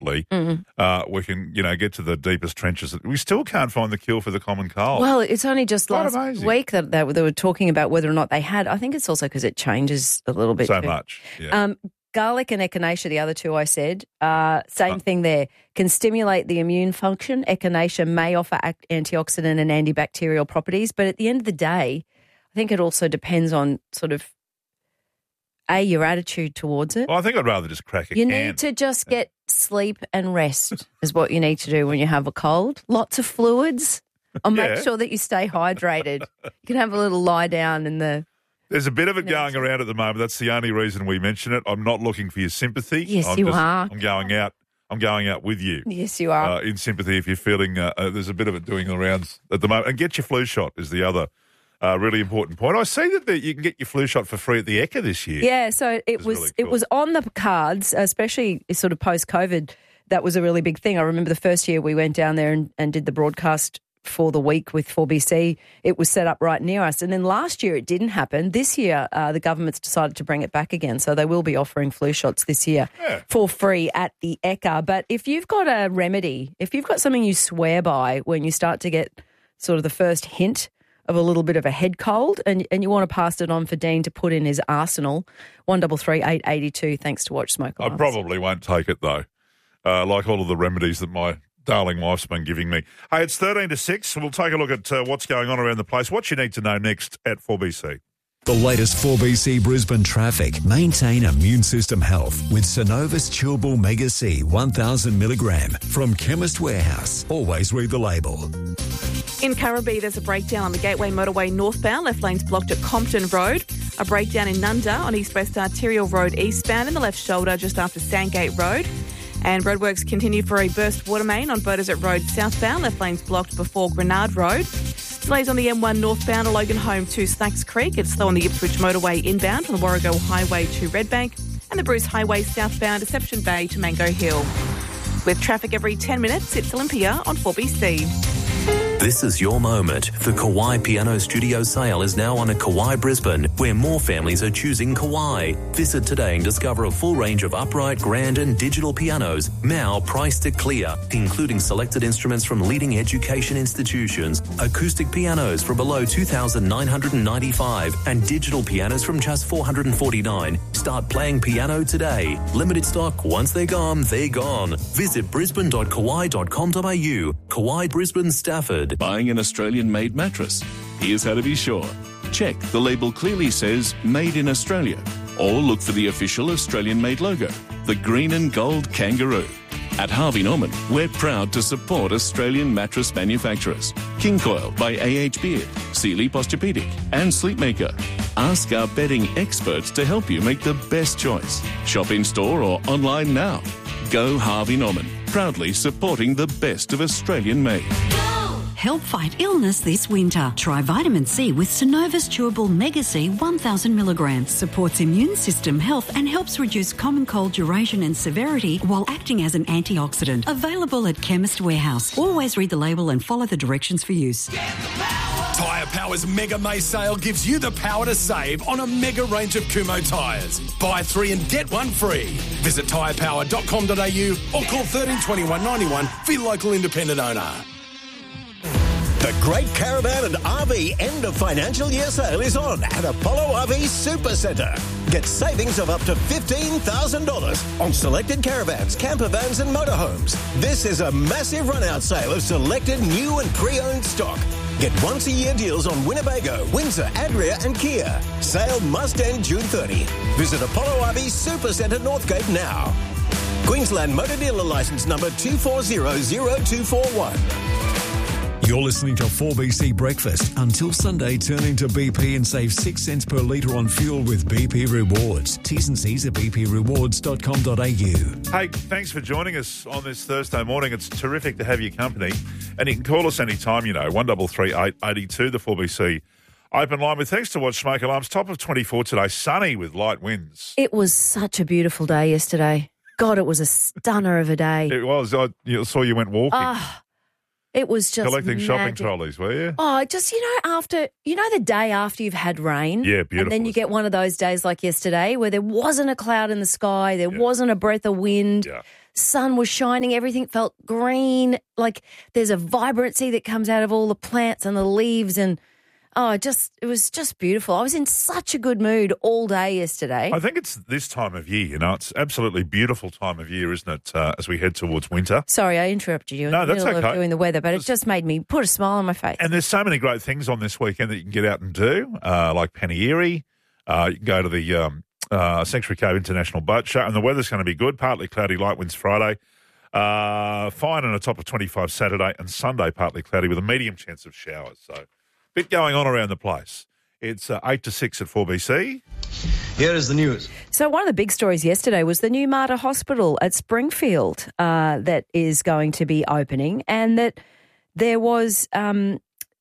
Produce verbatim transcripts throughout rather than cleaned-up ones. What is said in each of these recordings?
Lee, mm-hmm. uh, we can, you know, get to the deepest trenches. We still can't find the cure for the common cold. Well, it's only just Quite last amazing. week that they, they were talking about whether or not they had. I think it's also because it changes a little bit. So too. much, yeah. Um, garlic and echinacea, the other two I said, uh, same uh, thing there, can stimulate the immune function. Echinacea may offer antioxidant and antibacterial properties, but at the end of the day, I think it also depends on sort of, A, your attitude towards it. Well, I think I'd rather just crack a You can. need to just get sleep and rest is what you need to do when you have a cold. Lots of fluids. Or make Yeah. sure that you stay hydrated. You can have a little lie down in the... There's a bit of it going around at the moment. That's the only reason we mention it. I'm not looking for your sympathy. Yes, I'm you just, are. I'm going out. I'm going out with you. Yes, you are. Uh, in sympathy if you're feeling uh, uh, there's a bit of it doing the rounds at the moment. And get your flu shot is the other uh, really important point. I see that the, you can get your flu shot for free at the Ekka this year. Yeah, so it was really it cool. was on the cards, especially sort of post-COVID. That was a really big thing. I remember the first year we went down there and, and did the broadcast for the week with four B C. It was set up right near us. And then last year it didn't happen. This year uh, the government's decided to bring it back again. So they will be offering flu shots this year yeah. for free at the Ekka. But if you've got a remedy, if you've got something you swear by when you start to get sort of the first hint of a little bit of a head cold and, and you want to pass it on for Dean to put in his arsenal, one double three eight eighty two, thanks to Watch Smoke I Alarms. probably won't take it though, uh, like all of the remedies that my darling wife's been giving me. Hey, it's thirteen to six. We'll take a look at uh, what's going on around the place, what you need to know next at four B C. The latest four B C Brisbane traffic. Maintain immune system health with Synovus Chewable Mega C one thousand milligram from Chemist Warehouse. Always read the label. In Currabee, there's a breakdown on the Gateway Motorway northbound. Left lane's blocked at Compton Road. A breakdown in Nunda on East West Arterial Road eastbound in the left shoulder just after Sandgate Road. And roadworks continue for a burst water main on Beaudesert Road southbound. Left lane's blocked before Grenard Road. Delays on the M one northbound at Logan Home to Snacks Creek. It's slow on the Ipswich Motorway inbound from the Warrego Highway to Redbank. And the Bruce Highway southbound Deception Bay to Mango Hill. With traffic every ten minutes, it's Olympia on four B C. This is your moment. The Kauai Piano Studio sale is now on at Kauai Brisbane, where more families are choosing Kauai. Visit today and discover a full range of upright, grand and digital pianos, now priced at clear, including selected instruments from leading education institutions, acoustic pianos for below two thousand nine hundred ninety-five dollars and digital pianos from just four hundred forty-nine dollars. Start playing piano today. Limited stock. Once they're gone, they're gone. Visit brisbane dot kauai dot com dot a u. Kauai Brisbane Stafford. Buying an Australian-made mattress? Here's how to be sure. Check the label clearly says Made in Australia, or look for the official Australian-made logo, the green and gold kangaroo. At Harvey Norman, we're proud to support Australian mattress manufacturers. King Coil by A H Beard, Sealy Posturepedic and Sleepmaker. Ask our bedding experts to help you make the best choice. Shop in-store or online now. Go Harvey Norman, proudly supporting the best of Australian-made. Help fight illness this winter. Try vitamin C with Synovus Chewable Mega C one thousand milligrams. Supports immune system health and helps reduce common cold duration and severity while acting as an antioxidant. Available at Chemist Warehouse. Always read the label and follow the directions for use. Tyre Power's Mega May sale gives you the power to save on a mega range of Kumho tyres. Buy three and get one free. Visit tyre power dot com dot a u or call thirteen twenty-one ninety-one for your local independent owner. The Great Caravan and R V End of Financial Year sale is on at Apollo R V Super Centre. Get savings of up to fifteen thousand dollars on selected caravans, camper vans and motorhomes. This is a massive run-out sale of selected new and pre-owned stock. Get once-a-year deals on Winnebago, Windsor, Adria and Kia. Sale must end June thirtieth. Visit Apollo R V Super Centre Northgate now. Queensland Motor Dealer Licence number two four zero zero two four one. You're listening to four B C Breakfast. Until Sunday, turn into B P and save six cents per litre on fuel with B P Rewards. T's and C's at b p rewards dot com dot a u. Hey, thanks for joining us on this Thursday morning. It's terrific to have your company. And you can call us anytime, you know, one double three eight eighty two, the four B C open line. With thanks to Watch Smoke Alarms, top of twenty-four today, sunny with light winds. It was such a beautiful day yesterday. God, it was a stunner of a day. It was. I you saw you went walking. Oh, it was just collecting magic. shopping trolleys, were you? Oh, just, you know, after, you know, the day after you've had rain. Yeah, beautiful. And then you get one of those days like yesterday where there wasn't a cloud in the sky, there yeah. wasn't a breath of wind. Yeah. sun was shining, everything felt green. Like there's a vibrancy that comes out of all the plants and the leaves, and oh, just it was just beautiful. I was in such a good mood all day yesterday. I think it's this time of year, you know, it's absolutely beautiful time of year, isn't it, uh, as we head towards winter. Sorry, I interrupted you in no, the that's middle okay. of doing the weather, but it just made me put a smile on my face. And there's so many great things on this weekend that you can get out and do, uh, like Panieri. Uh, you can go to the um, uh, Sanctuary Cove International Boat Show, and the weather's going to be good. Partly cloudy, light winds Friday. Uh, fine and a top of twenty-five Saturday, and Sunday partly cloudy with a medium chance of showers. So bit going on around the place. It's uh, eight to six at four B C. Here is the news. So one of the big stories yesterday was the new Mater Hospital at Springfield uh, that is going to be opening, and that there was, um,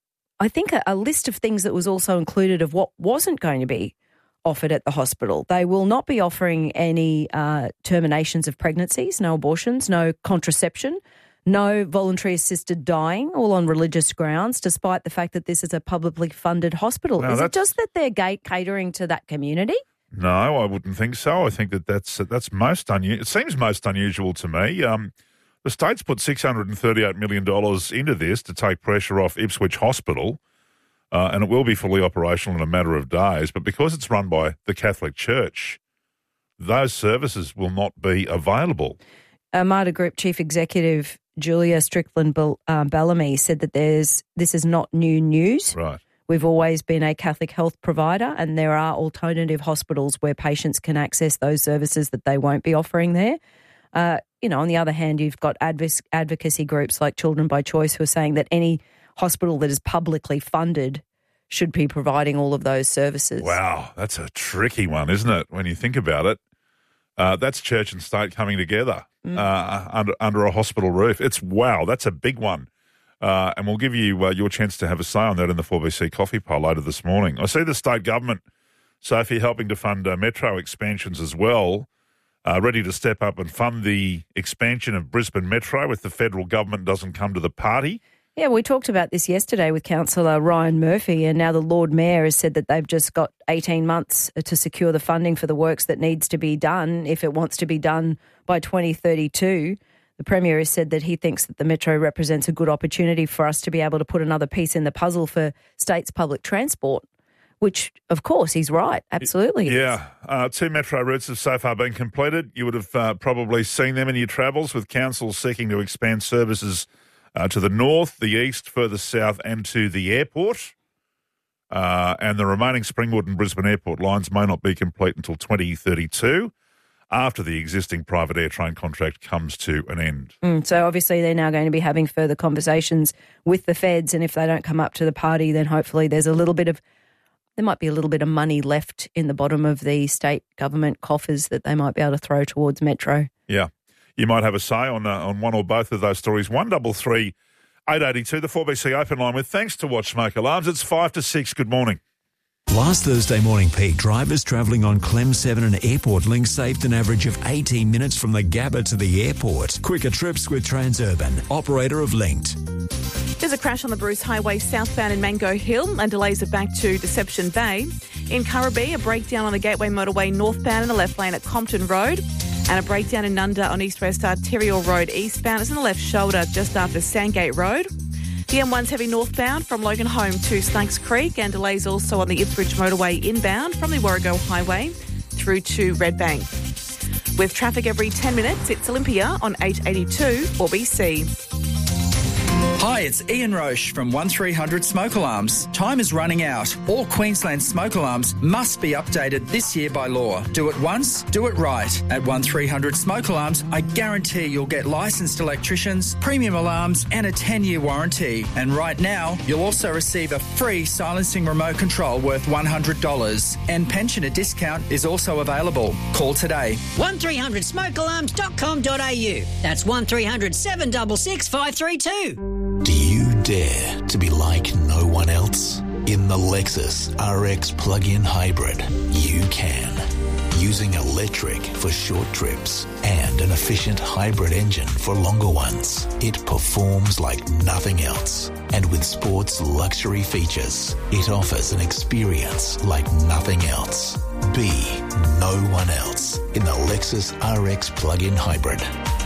I think, a, a list of things that was also included of what wasn't going to be offered at the hospital. They will not be offering any uh, terminations of pregnancies, no abortions, no contraception, no voluntary assisted dying, all on religious grounds, despite the fact that this is a publicly funded hospital. Now is it just that they're gate catering to that community? No, I wouldn't think so. I think that that's, that's most unusual. It seems most unusual to me. Um, the state's put six hundred thirty-eight million dollars into this to take pressure off Ipswich Hospital, uh, and it will be fully operational in a matter of days. But because it's run by the Catholic Church, those services will not be available. Uh, Mater Group Chief Executive Julia Strickland uh, Bellamy said that there's this is not new news. Right. We've always been a Catholic health provider, and there are alternative hospitals where patients can access those services that they won't be offering there. Uh, you know, on the other hand, you've got adv- advocacy groups like Children by Choice who are saying that any hospital that is publicly funded should be providing all of those services. Wow, that's a tricky one, isn't it, when you think about it? Uh, that's church and state coming together mm. uh, under under a hospital roof. It's wow, that's a big one. Uh, and we'll give you uh, your chance to have a say on that in the four B C Coffee Poll later this morning. I see the state government, Sophie, helping to fund uh, metro expansions as well, uh, ready to step up and fund the expansion of Brisbane Metro if the federal government doesn't come to the party. Yeah, we talked about this yesterday with Councillor Ryan Murphy, and now the Lord Mayor has said that they've just got eighteen months to secure the funding for the works that needs to be done if it wants to be done by twenty thirty-two. The Premier has said that he thinks that the Metro represents a good opportunity for us to be able to put another piece in the puzzle for states' public transport, which, of course, he's right. Absolutely. Yeah. Uh, two Metro routes have so far been completed. You would have uh, probably seen them in your travels, with councils seeking to expand services Uh, to the north, the east, further south, and to the airport. Uh, and the remaining Springwood and Brisbane airport lines may not be complete until twenty thirty-two, after the existing private air train contract comes to an end. Mm, so obviously they're now going to be having further conversations with the feds, and if they don't come up to the party, then hopefully there's a little bit of, there might be a little bit of money left in the bottom of the state government coffers that they might be able to throw towards Metro. Yeah. You might have a say on uh, on one or both of those stories. one double three eight eighty two, the four B C open line with thanks to Watch Smoke Alarms. It's five to six. Good morning. Last Thursday morning peak, drivers travelling on Clem seven and Airport Link saved an average of eighteen minutes from the Gabba to the airport. Quicker trips with Transurban, operator of Linked. There's a crash on the Bruce Highway southbound in Mango Hill, and delays are back to Deception Bay. In Currabee, a breakdown on the Gateway Motorway northbound in the left lane at Compton Road. And a breakdown in Nunda on East West Arterial Road eastbound. It's in the left shoulder just after Sandgate Road. The M one's heavy northbound from Logan Home to Snakes Creek, and delays also on the Ipswich Motorway inbound from the Warrego Highway through to Red Bank. With traffic every ten minutes, it's Olympia on eight eighty-two four B C. Hi, it's Ian Roche from one three hundred Smoke Alarms. Time is running out. All Queensland smoke alarms must be updated this year by law. Do it once, do it right. At one three hundred Smoke Alarms, I guarantee you'll get licensed electricians, premium alarms and a ten-year warranty. And right now, you'll also receive a free silencing remote control worth one hundred dollars. And pensioner discount is also available. Call today. one three hundred smoke alarms dot com dot a u. That's one three hundred seven six six five three two. Do you dare to be like no one else? In the Lexus R X plug-in hybrid, you can. Using electric for short trips and an efficient hybrid engine for longer ones, it performs like nothing else. And with sports luxury features, it offers an experience like nothing else. Be no one else in the Lexus R X plug-in hybrid.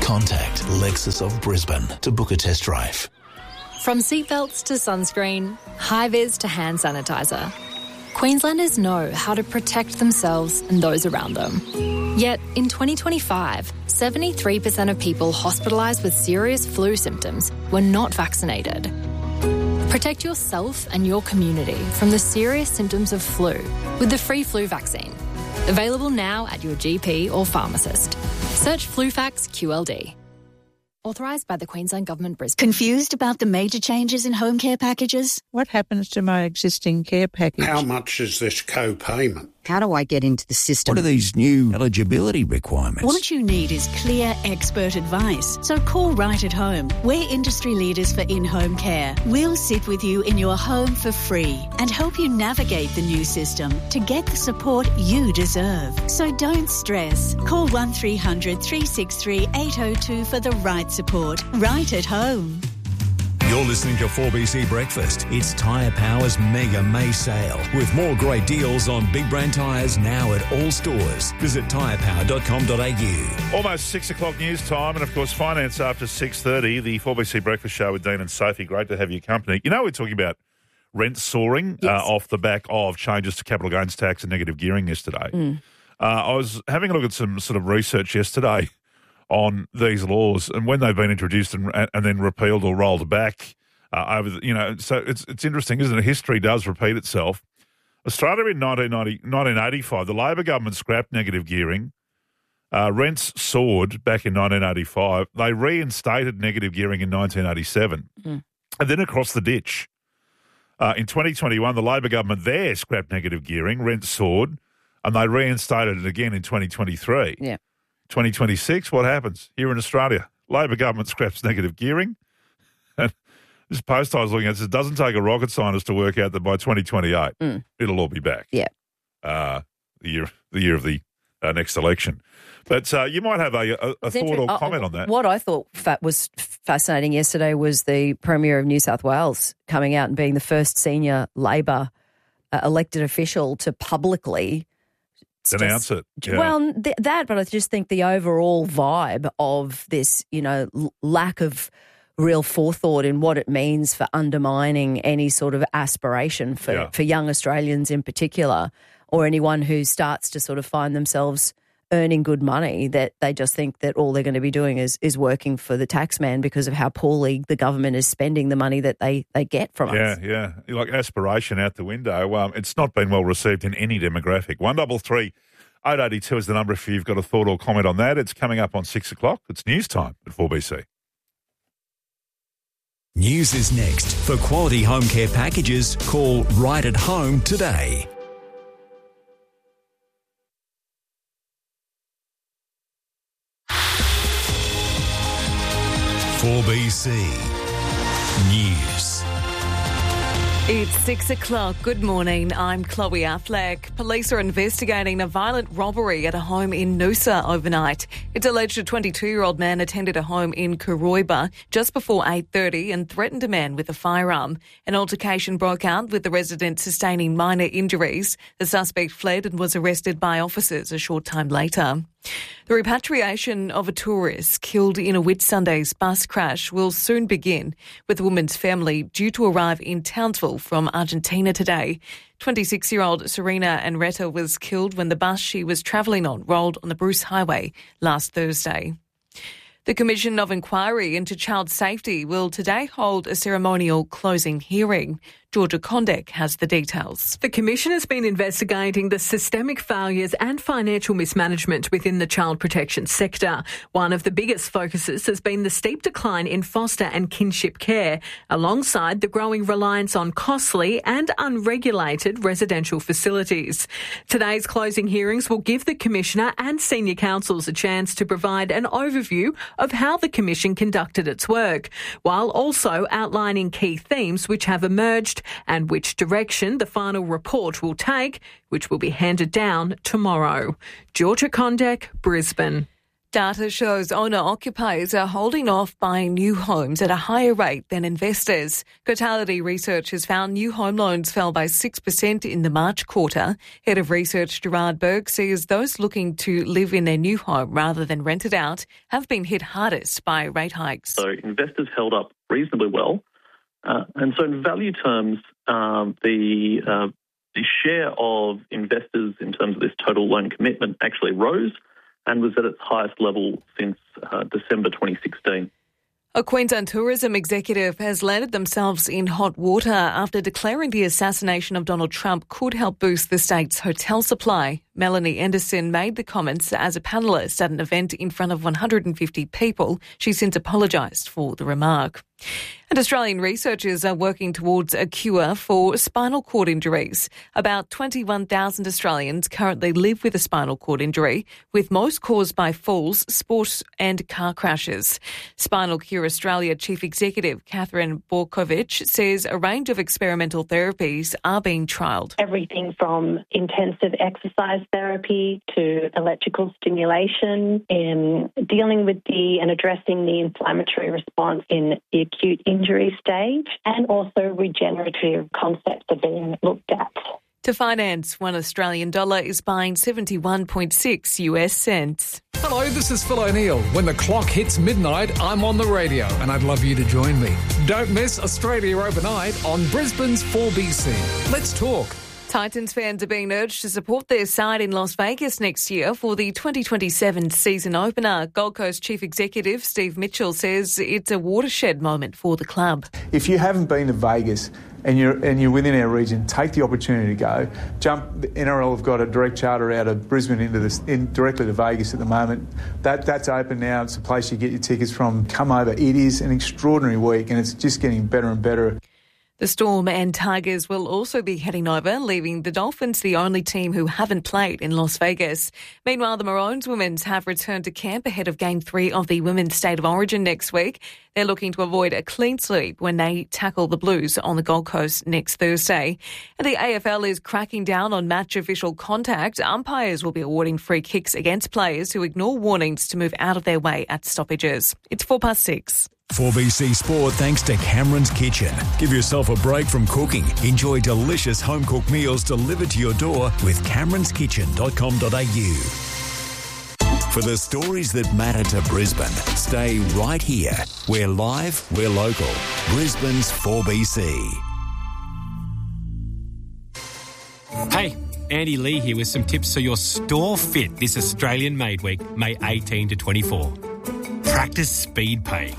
Contact Lexus of Brisbane to book a test drive. From seatbelts to sunscreen, high-vis to hand sanitizer, Queenslanders know how to protect themselves and those around them. Yet, in twenty twenty-five, seventy-three percent of people hospitalised with serious flu symptoms were not vaccinated. Protect yourself and your community from the serious symptoms of flu with the free flu vaccine. Available now at your G P or pharmacist. Search FluFax Q L D. Authorised by the Queensland Government, Brisbane. Confused about the major changes in home care packages? What happens to my existing care package? How much is this co-payment? How do I get into the system? What are these new eligibility requirements? What you need is clear, expert advice. So call Right at Home. We're industry leaders for in-home care. We'll sit with you in your home for free and help you navigate the new system to get the support you deserve. So don't stress. Call one three hundred three six three eight oh two for the right support. Right at Home. You're listening to four B C Breakfast. It's Tyre Power's Mega May Sale with more great deals on big brand tyres now at all stores. Visit tyre power dot com dot a u. Almost six o'clock news time, and of course, finance after six thirty. The four B C Breakfast Show with Dean and Sophie. Great to have your company. You know, we're talking about rent soaring Yes. uh, off the back of changes to capital gains tax and negative gearing yesterday. Mm. Uh, I was having a look at some sort of research yesterday on these laws and when they've been introduced and, and then repealed or rolled back uh, over the, you know, so it's it's interesting, isn't it? History does repeat itself. Australia in nineteen ninety, nineteen eighty-five, the Labor government scrapped negative gearing. Uh, rents soared back in nineteen eighty-five. They reinstated negative gearing in nineteen eighty-seven. Mm. And then across the ditch, uh, in twenty twenty-one, the Labor government there scrapped negative gearing, rents soared, and they reinstated it again in twenty twenty-three. Yeah. twenty twenty-six, what happens here in Australia? Labor government scraps negative gearing. And this post I was looking at says it doesn't take a rocket scientist to work out that by twenty twenty-eight, Mm. it'll all be back. Yeah. Uh, the year the year of the uh, next election. But uh, you might have a, a, a It's thought or inter- comment uh, on that. What I thought fa- was fascinating yesterday was the Premier of New South Wales coming out and being the first senior Labor uh, elected official to publicly Denounce it. Yeah. Well, th- that, but I just think the overall vibe of this, you know, l- lack of real forethought in what it means for undermining any sort of aspiration for, Yeah. for young Australians in particular, or anyone who starts to sort of find themselves earning good money, that they just think that all they're going to be doing is is working for the taxman because of how poorly the government is spending the money that they, they get from Yeah, us. yeah. Like aspiration out the window. Um, it's not been well received in any demographic. one double three eight eighty two is the number if you've got a thought or comment on that. It's coming up on six o'clock. It's news time at four B C. News is next. For quality home care packages, call Right at Home today. four B C News. It's six o'clock. Good morning. I'm Chloe Affleck. Police are investigating a violent robbery at a home in Noosa overnight. It's alleged a twenty-two-year-old man attended a home in Koroiba just before eight thirty and threatened a man with a firearm. An altercation broke out with the resident sustaining minor injuries. The suspect fled and was arrested by officers a short time later. The repatriation of a tourist killed in a Whitsunday's bus crash will soon begin, with the woman's family due to arrive in Townsville from Argentina today. twenty-six-year-old Serena Anreta was killed when the bus she was travelling on rolled on the Bruce Highway last Thursday. The Commission of Inquiry into Child Safety will today hold a ceremonial closing hearing. Georgia Condek has the details. The Commission has been investigating the systemic failures and financial mismanagement within the child protection sector. One of the biggest focuses has been the steep decline in foster and kinship care, alongside the growing reliance on costly and unregulated residential facilities. Today's closing hearings will give the Commissioner and senior counsels a chance to provide an overview of how the Commission conducted its work, while also outlining key themes which have emerged and which direction the final report will take, which will be handed down tomorrow. Georgia Condek, Brisbane. Data shows owner-occupiers are holding off buying new homes at a higher rate than investors. Cotality Research has found new home loans fell by six percent in the March quarter. Head of Research Gerard Berg says those looking to live in their new home rather than rent it out have been hit hardest by rate hikes. So investors held up reasonably well. Uh, and so in value terms, um, the, uh, the share of investors in terms of this total loan commitment actually rose and was at its highest level since uh, December twenty sixteen. A Queensland tourism executive has landed themselves in hot water after declaring the assassination of Donald Trump could help boost the state's hotel supply. Melanie Anderson made the comments as a panellist at an event in front of one hundred fifty people. She since apologised for the remark. And Australian researchers are working towards a cure for spinal cord injuries. About twenty-one thousand Australians currently live with a spinal cord injury, with most caused by falls, sport and car crashes. Spinal Cure Australia Chief Executive Catherine Borkovich says a range of experimental therapies are being trialled. Everything from intensive exercise therapy to electrical stimulation, in dealing with the and addressing the inflammatory response in the acute injury stage, and also regenerative concepts are being looked at. To finance, one Australian dollar is buying seventy-one point six US cents. Hello, this is Phil O'Neill. When the clock hits midnight, I'm on the radio and I'd love you to join me. Don't miss Australia Overnight on Brisbane's four B C. Let's talk. Titans fans are being urged to support their side in Las Vegas next year for the twenty twenty-seven season opener. Gold Coast Chief Executive Steve Mitchell says it's a watershed moment for the club. If you haven't been to Vegas and you're and you're within our region, take the opportunity to go. Jump. The N R L have got a direct charter out of Brisbane into this in, directly to Vegas at the moment. That that's open now. It's a place you get your tickets from. Come over. It is an extraordinary week, and it's just getting better and better. The Storm and Tigers will also be heading over, leaving the Dolphins the only team who haven't played in Las Vegas. Meanwhile, the Maroons women's have returned to camp ahead of Game three of the Women's State of Origin next week. They're looking to avoid a clean sweep when they tackle the Blues on the Gold Coast next Thursday. And the A F L is cracking down on match official contact. Umpires will be awarding free kicks against players who ignore warnings to move out of their way at stoppages. It's four past six. four B C Sport thanks to Cameron's Kitchen. Give yourself a break from cooking. Enjoy delicious home-cooked meals delivered to your door with camerons kitchen dot com dot a u. For the stories that matter to Brisbane, stay right here. We're live, we're local. Brisbane's four B C. Hey, Andy Lee here with some tips so your store fit this Australian Made Week, May eighteenth to twenty-four. Practice speed paying.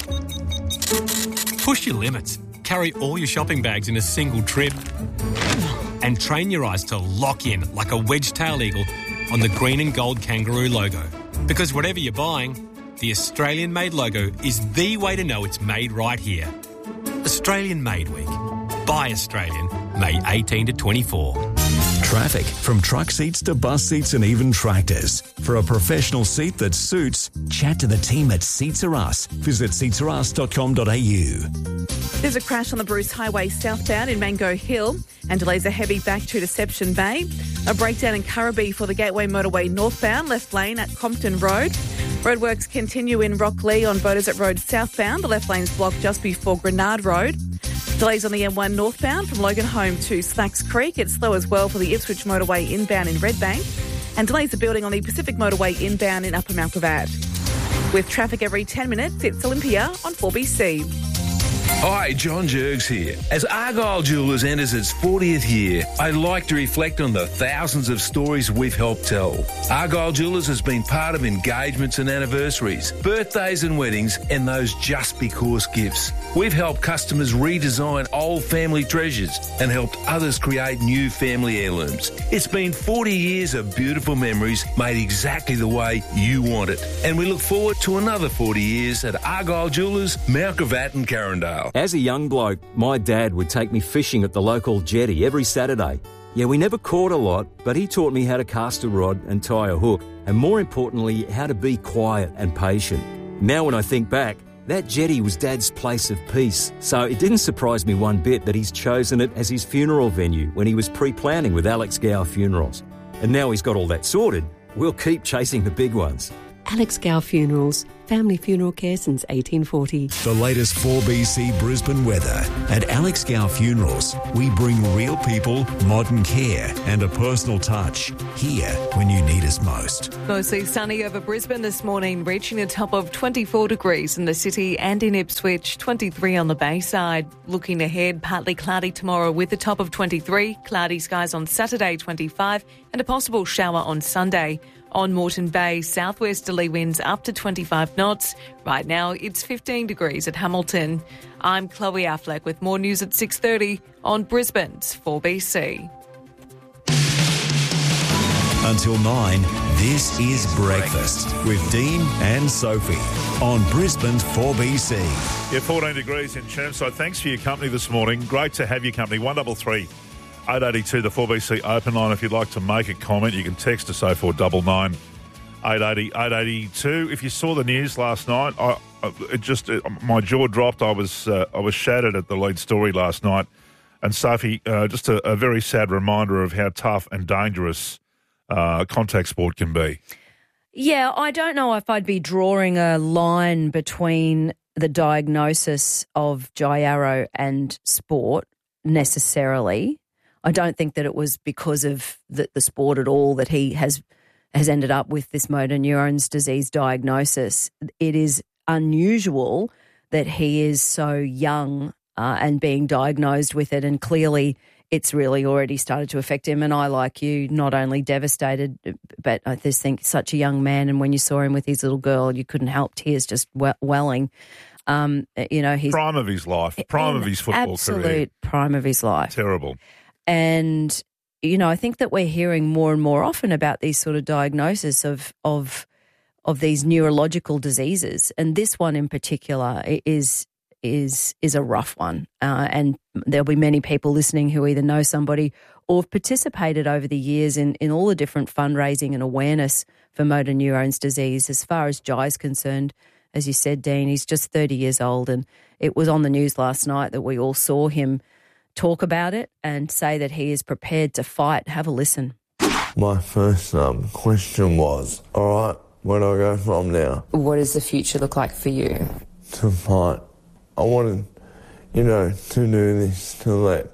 Push your limits. Carry all your shopping bags in a single trip. And train your eyes to lock in like a wedge-tailed eagle on the green and gold kangaroo logo. Because whatever you're buying, the Australian Made logo is the way to know it's made right here. Australian Made Week. Buy Australian, May eighteenth to twenty-four. Traffic, from truck seats to bus seats and even tractors. For a professional seat that suits, chat to the team at Seats Are Us. Visit seats are us dot com dot a u. There's a crash on the Bruce Highway southbound in Mango Hill and delays are heavy back to Deception Bay. A breakdown in Currabee for the Gateway Motorway northbound, left lane at Compton Road. Roadworks continue in Rocklea on Beaudesert Road southbound. The left lane's blocked just before Grenard Road. Delays on the M one northbound from Logan Home to Slacks Creek. It's slow as well for the Ipswich Motorway inbound in Redbank. And delays are building on the Pacific Motorway inbound in Upper Mount Gravatt. With traffic every ten minutes, it's Olympia on four B C. Hi, John Jergs here. As Argyle Jewellers enters its fortieth year, I'd like to reflect on the thousands of stories we've helped tell. Argyle Jewellers has been part of engagements and anniversaries, birthdays and weddings, and those just because gifts. We've helped customers redesign old family treasures and helped others create new family heirlooms. It's been forty years of beautiful memories made exactly the way you want it. And we look forward to another forty years at Argyle Jewellers, Mount Gravatt and Carindale. As a young bloke, my dad would take me fishing at the local jetty every Saturday. Yeah, we never caught a lot, but he taught me how to cast a rod and tie a hook, and more importantly, how to be quiet and patient. Now when I think back, that jetty was Dad's place of peace, so it didn't surprise me one bit that he's chosen it as his funeral venue when he was pre-planning with Alex Gower Funerals. And now he's got all that sorted, we'll keep chasing the big ones. Alex Gow Funerals, family funeral care since eighteen forty. The latest four B C Brisbane weather. At Alex Gow Funerals, we bring real people, modern care and a personal touch. Here when you need us most. Mostly sunny over Brisbane this morning, reaching a top of twenty-four degrees in the city and in Ipswich, twenty-three on the Bayside. Looking ahead, partly cloudy tomorrow with a top of twenty-three, cloudy skies on Saturday, twenty-five, and a possible shower on Sunday. On Moreton Bay, southwesterly winds up to twenty-five knots. Right now, it's fifteen degrees at Hamilton. I'm Chloe Affleck with more news at six thirty on Brisbane's four B C. Until nine, this is Breakfast with Dean and Sophie on Brisbane's four B C. Yeah, fourteen degrees in Chermside. Thanks for your company this morning. Great to have your company. one double three eight eight two, the four B C open line. If you'd like to make a comment, you can text us oh four nine nine, eight eight oh, eight eight two. If you saw the news last night, I, it just it, my jaw dropped. I was uh, I was shattered at the lead story last night. And Sophie, uh, just a, a very sad reminder of how tough and dangerous uh, contact sport can be. Yeah, I don't know if I'd be drawing a line between the diagnosis of Jai Arrow and sport necessarily. I don't think that it was because of the, the sport at all that he has has ended up with this motor neurons disease diagnosis. It is unusual that he is so young uh, and being diagnosed with it, and clearly it's really already started to affect him. And I, like you, not only devastated, but I just think such a young man, and when you saw him with his little girl, you couldn't help tears just welling. Um, you know, he's prime of his life, prime of his football absolute career. Absolute prime of his life. Terrible. And, you know, I think that we're hearing more and more often about these sort of diagnoses of of of these neurological diseases, and this one in particular is is is a rough one. Uh, and there'll be many people listening who either know somebody or have participated over the years in, in all the different fundraising and awareness for motor neurons disease. As far as Jai's concerned, as you said, Dean, he's just thirty years old, and it was on the news last night that we all saw him talk about it and say that he is prepared to fight. Have a listen. My first um, question was, all right, where do I go from now? What does the future look like for you? To fight. I wanted, you know, to do this, to let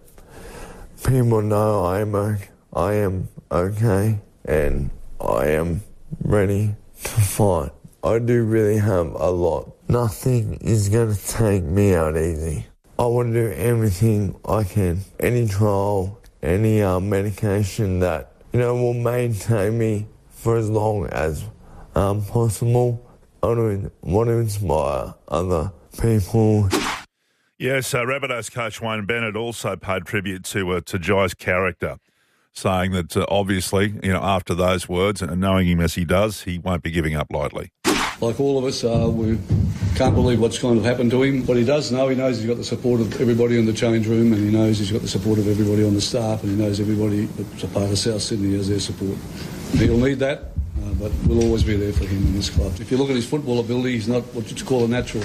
people know I am, okay, I am okay and I am ready to fight. I do really have a lot. Nothing is going to take me out easy. I want to do everything I can. Any trial, any uh, medication that, you know, will maintain me for as long as um, possible. I want to inspire other people. Yes, uh, Rabbitohs coach Wayne Bennett also paid tribute to uh, to Jai's character, saying that uh, obviously, you know, after those words and knowing him as he does, he won't be giving up lightly. Like all of us, uh, we can't believe what's going to happen to him. But he does know, he knows he's got the support of everybody in the change room, and he knows he's got the support of everybody on the staff, and he knows everybody that's a part of South Sydney has their support. He'll need that, uh, but we'll always be there for him in this club. If you look at his football ability, he's not what you'd call a natural.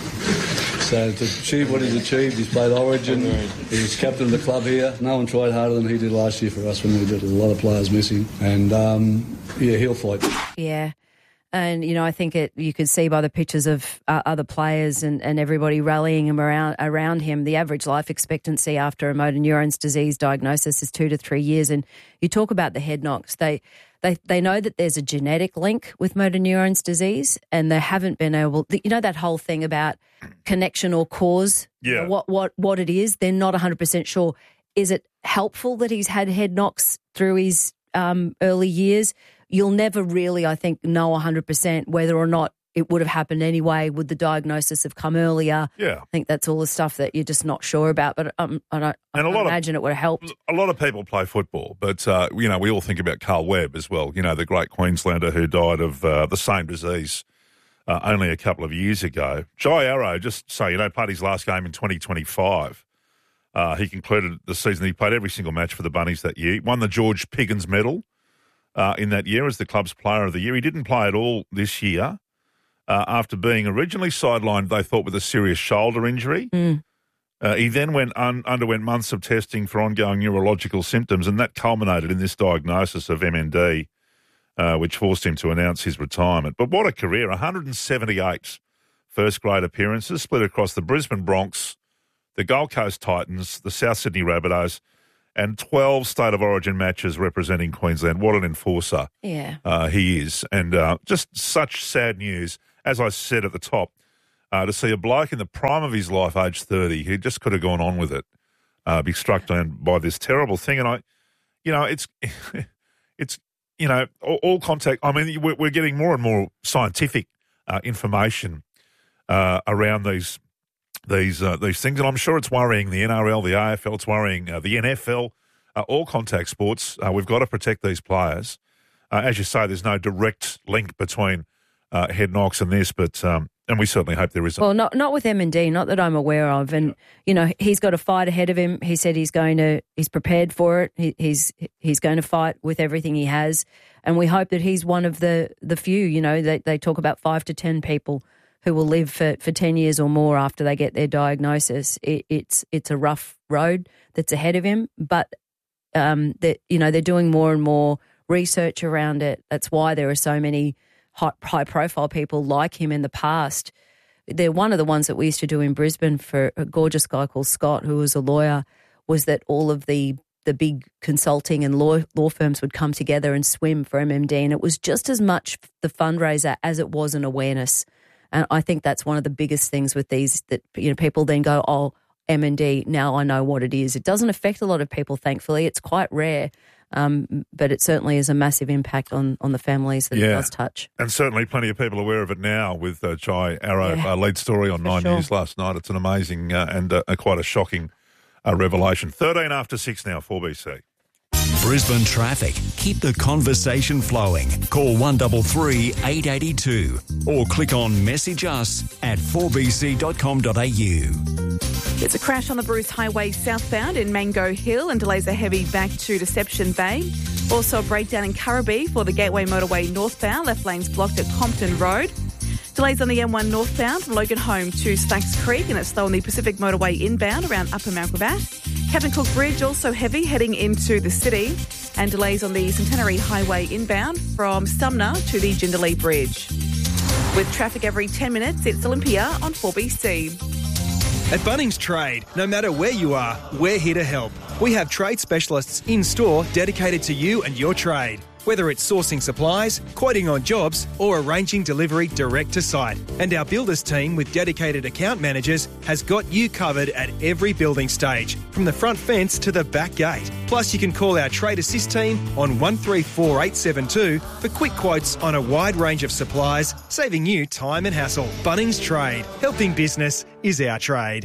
So to achieve what he's achieved, he's played Origin, he's captain of the club here. No one tried harder than he did last year for us when we did a lot of players missing. And, um, yeah, he'll fight. Yeah. And, you know, I think it you could see by the pictures of uh, other players and, and everybody rallying him around around him, the average life expectancy after a motor neurons disease diagnosis is two to three years. And you talk about the head knocks. They they they know that there's a genetic link with motor neurons disease, and they haven't been able, you know, that whole thing about connection or cause, yeah. what, what, what it is, they're not one hundred percent sure. Is it helpful that he's had head knocks through his um, early years? You'll never really, I think, know one hundred percent whether or not it would have happened anyway. Would the diagnosis have come earlier? Yeah. I think that's all the stuff that you're just not sure about. But um, I don't and I a lot imagine of, it would have helped. A lot of people play football, but, uh, you know, we all think about Carl Webb as well, you know, the great Queenslander who died of uh, the same disease uh, only a couple of years ago. Jai Arrow, just so you know, played his last game in twenty twenty-five. Uh, he concluded the season. He played every single match for the Bunnies that year. Won the George Piggins Medal uh, in that year as the club's player of the year. He didn't play at all this year uh, after being originally sidelined, they thought, with a serious shoulder injury. Mm. Uh, he then went un- underwent months of testing for ongoing neurological symptoms, and that culminated in this diagnosis of M N D uh, which forced him to announce his retirement. But what a career, one hundred seventy-eight first-grade appearances split across the Brisbane Bronx, the Gold Coast Titans, the South Sydney Rabbitohs, and twelve State of Origin matches representing Queensland. What an enforcer Yeah. uh, he is. And uh, just such sad news, as I said at the top, uh, to see a bloke in the prime of his life, age thirty, he just could have gone on with it, uh, be struck down by this terrible thing. And I, you know, it's, it's you know, all, all contact, I mean, we're, we're getting more and more scientific uh, information uh, around these these uh, these things, and I'm sure it's worrying the N R L, the A F L, it's worrying uh, the N F L, uh, all contact sports. Uh, we've got to protect these players. Uh, as you say, there's no direct link between uh, head knocks and this, but um, and we certainly hope there isn't. Well, not not with M and D, not that I'm aware of. And you know, he's got a fight ahead of him. He said he's going to, he's prepared for it. He, he's he's going to fight with everything he has, and we hope that he's one of the the few. You know, they they talk about five to ten people who will live for, for ten years or more after they get their diagnosis. It, it's it's a rough road that's ahead of him, but um, that you know they're doing more and more research around it. That's why there are so many high, high profile people like him in the past. They're one of the ones that we used to do in Brisbane for a gorgeous guy called Scott, who was a lawyer. Was that all of the the big consulting and law law firms would come together and swim for M M D, and it was just as much the fundraiser as it was an awareness. And I think that's one of the biggest things with these, that you know people then go, oh, M and D, now I know what it is. It doesn't affect a lot of people, thankfully. It's quite rare, um, but it certainly is a massive impact on, on the families that yeah. it does touch. And certainly plenty of people aware of it now with uh, Jai Arrow, Yeah, uh, lead story on Nine sure. News last night. It's an amazing uh, and uh, quite a shocking uh, revelation. thirteen after six now, four B C. Brisbane traffic. Keep the conversation flowing. Call one three three, eight eight two or click on message us at four b c dot com dot a u. There's a crash on the Bruce Highway southbound in Mango Hill and delays are heavy back to Deception Bay. Also a breakdown in Currabee for the Gateway Motorway northbound, left lanes blocked at Compton Road. Delays on the M one northbound from Logan Home to Stacks Creek, and it's slow on the Pacific Motorway inbound around Upper Malcolm. Captain Cook Bridge also heavy heading into the city, and delays on the Centenary Highway inbound from Sumner to the Jindalee Bridge. With traffic every ten minutes, it's Olympia on four B C. At Bunnings Trade, no matter where you are, we're here to help. We have trade specialists in store dedicated to you and your trade. Whether it's sourcing supplies, quoting on jobs, or arranging delivery direct to site. And our builders team with dedicated account managers has got you covered at every building stage, from the front fence to the back gate. Plus, you can call our Trade Assist team on one three four eight seven two for quick quotes on a wide range of supplies, saving you time and hassle. Bunnings Trade. Helping business is our trade.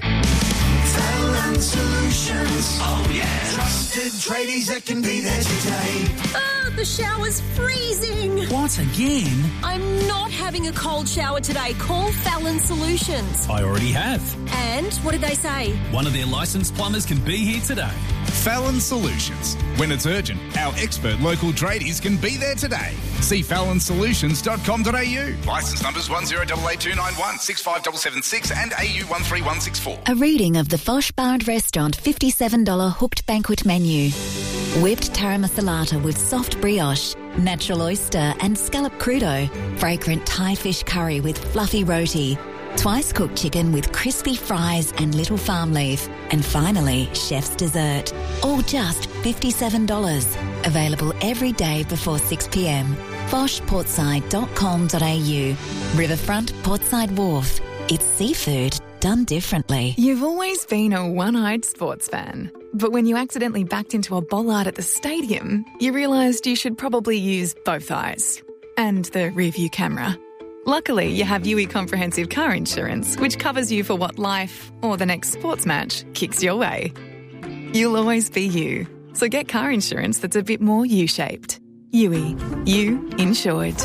Fallon Solutions. Oh, yeah. Trusted tradies that can be there today. Oh, the shower's freezing. What, again? I'm not having a cold shower today. Call Fallon Solutions. I already have. And what did they say? One of their licensed plumbers can be here today. Fallon Solutions. When it's urgent, our expert local tradies can be there today. See fallon solutions dot com dot a u. Licence numbers one zero eight eight two nine one, six five seven seven six and A U one three one six four. A reading of the Fosh Bar and Restaurant fifty-seven dollars hooked banquet menu. Whipped taramasalata with soft brioche, natural oyster and scallop crudo, fragrant Thai fish curry with fluffy roti, twice cooked chicken with crispy fries and little farm leaf, and finally, chef's dessert. All just fifty-seven dollars. Available every day before six p m. fosh portside dot com dot a u. Riverfront Portside Wharf. It's seafood done differently. You've always been a one-eyed sports fan. But when you accidentally backed into a bollard at the stadium, you realised you should probably use both eyes. And the rear-view camera. Luckily, you have U E Comprehensive Car Insurance, which covers you for what life, or the next sports match, kicks your way. You'll always be you. So get car insurance that's a bit more U-shaped. U E. You insured.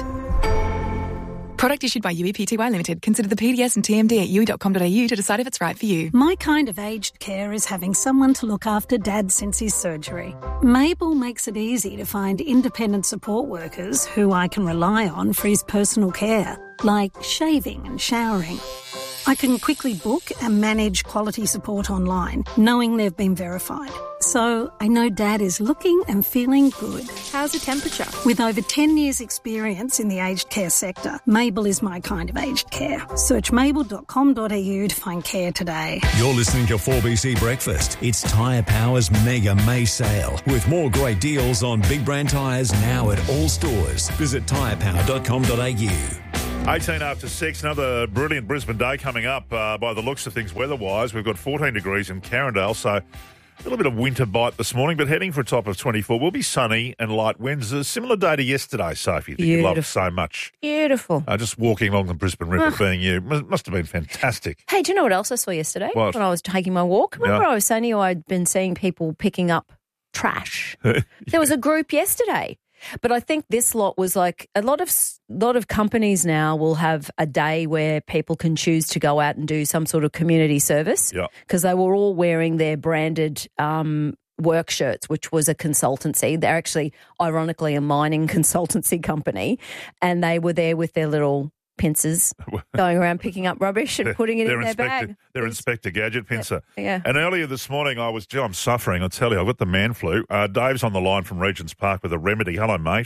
Product issued by U E P T Y Limited. Consider the P D S and T M D at u e dot com dot a u to decide if it's right for you. My kind of aged care is having someone to look after Dad since his surgery. Mabel makes it easy to find independent support workers who I can rely on for his personal care, like shaving and showering. I can quickly book and manage quality support online, knowing they've been verified. So I know Dad is looking and feeling good. How's the temperature? With over ten years' experience in the aged care sector, Mabel is my kind of aged care. Search mabel dot com dot a u to find care today. You're listening to four B C Breakfast. It's Tyre Power's Mega May Sale with more great deals on big brand tyres now at all stores. Visit tyre power dot com dot a u. eighteen after six, another brilliant Brisbane day coming up uh, by the looks of things weather-wise. We've got fourteen degrees in Carindale, so a little bit of winter bite this morning, but heading for a top of twenty-four. Will be sunny and light winds. A similar day to yesterday, Sophie, that you loved so much. Beautiful. Uh, just walking along the Brisbane River being you. Must have been fantastic. Hey, do you know what else I saw yesterday What? when I was taking my walk? Remember Yeah. I was saying to you I'd been seeing people picking up trash. There was a group yesterday. But I think this lot was like a lot of lot of companies now will have a day where people can choose to go out and do some sort of community service Yeah. because they were all wearing their branded um, work shirts, which was a consultancy. They're actually, ironically, a mining consultancy company, and they were there with their little pincers going around picking up rubbish and putting it They're in their Inspector, bag. they're Inspector Gadget pincer. Yeah. And earlier this morning, I was, gee, I'm suffering, I tell you, I've got the man flu. Uh, Dave's on the line from Regent's Park with a remedy. Hello, mate.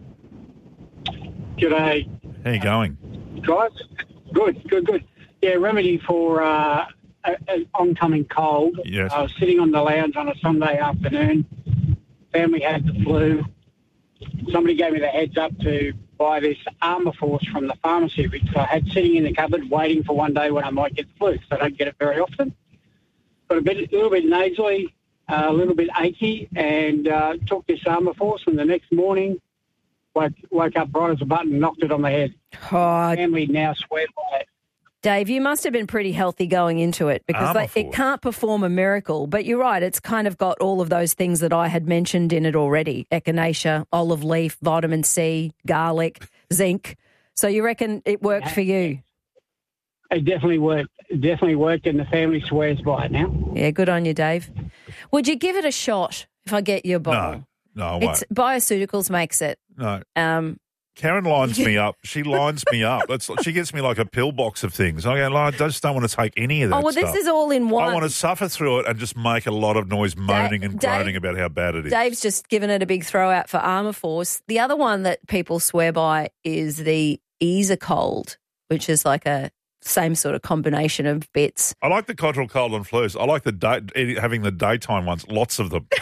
G'day, How you going? guys. Good, good, good. Yeah, remedy for uh, a- an oncoming cold. Yes. I was sitting on the lounge on a Sunday afternoon. Family had the flu. Somebody gave me the heads up to buy this Armour Force from the pharmacy, which I had sitting in the cupboard waiting for one day when I might get the flu, because I don't get it very often. Got a bit, a little bit nasally, uh, a little bit achy, and uh, took this Armour Force, and the next morning woke, woke up bright as a button and knocked it on the head. Oh, Family now swear by it. Dave, you must have been pretty healthy going into it because Armour they, it can't perform a miracle. But you're right, it's kind of got all of those things that I had mentioned in it already. Echinacea, olive leaf, vitamin C, garlic, zinc. So you reckon it worked for you? It definitely worked. It definitely worked, and the family swears by it now. Yeah, good on you, Dave. Would you give it a shot if I get you a bottle? No, I won't. It's Bioceuticals makes it. No. Um, Karen lines me up. She lines me up. That's, she gets me like a pillbox of things. I go, I just don't want to take any of that oh, well, stuff. this is all in one. I want to suffer through it and just make a lot of noise moaning and Dave- groaning about how bad it is. Dave's just given it a big throw out for Armour Force. The other one that people swear by is the Easycold, which is like a same sort of combination of bits. I like the Cottrell cold and flus. I like the day, having the daytime ones, lots of them.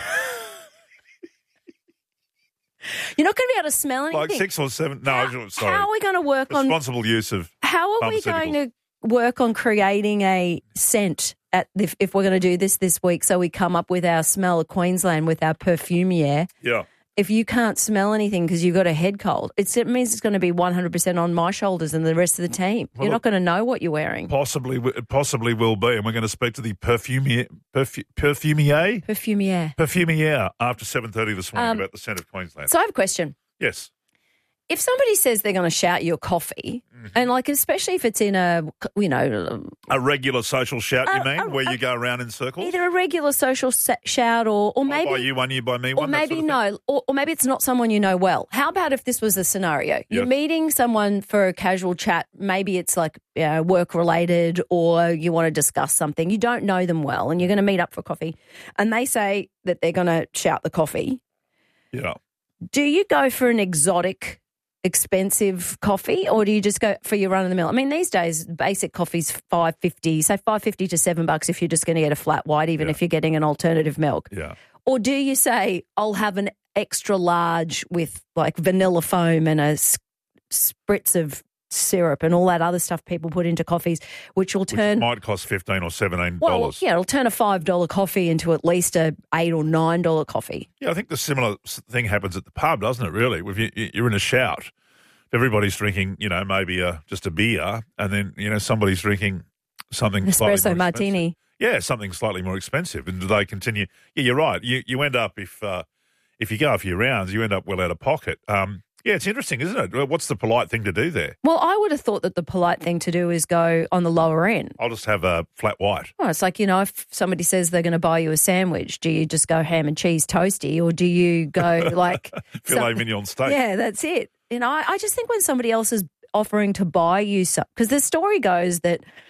You're not going to be able to smell anything. Like six or seven. No, sorry. How are we going to work on Responsible use of How are we going to work on creating a scent at if, if we're going to do this this week so we come up with our smell of Queensland with our perfumier? Yeah. If you can't smell anything because you've got a head cold, it's, it means it's going to be one hundred percent on my shoulders and the rest of the team. Well, You're not look, going to know what you're wearing. Possibly, it possibly will be. And we're going to speak to the perfumier, perfu, perfumier? Perfumier. Perfumier after seven thirty this morning Um, about the scent of Queensland. So I have a question. Yes. If somebody says they're going to shout your coffee, Mm-hmm. and like especially if it's in a, you know, A regular social shout, you Uh, mean, uh, where you go around in circles? either a regular social sa- shout or, or maybe By you, one you, by me, Or one. that maybe sort of thing? no, or, or maybe it's not someone you know well. How about if this was a scenario? You're Yes. meeting someone for a casual chat. Maybe it's like you know, work related, or you want to discuss something. You don't know them well, and you're going to meet up for coffee, and they say that they're going to shout the coffee. Yeah. Do you go for an exotic, expensive coffee, or do you just go for your run of the mill? I mean, these days, basic coffee's five fifty, say five fifty to seven bucks if you're just going to get a flat white, even Yeah. if you're getting an alternative milk. Yeah. Or do you say, I'll have an extra large with like vanilla foam and a s- spritz of syrup and all that other stuff people put into coffees, which will Which turn might cost fifteen or seventeen well, dollars. yeah, it'll turn a five dollar coffee into at least a eight or nine dollar coffee. Yeah, I think the similar s- thing happens at the pub, doesn't it? Really, if you, you're in a shout, everybody's drinking, you know, maybe a, just a beer, and then you know somebody's drinking something An slightly espresso more martini. expensive. Yeah, something slightly more expensive, and do they continue? Yeah, you're right. You you end up if uh, if you go a few rounds, you end up well out of pocket. Um, yeah, it's interesting, isn't it? Well, what's the polite thing to do there? Well, I would have thought that the polite thing to do is go on the lower end. I'll just have a flat white. Well, it's like, you know, if somebody says they're going to buy you a sandwich, do you just go ham and cheese toasty, or do you go like Filet some- mignon steak. Yeah, that's it. You know, I, I just think when somebody else is offering to buy you something, because the story goes that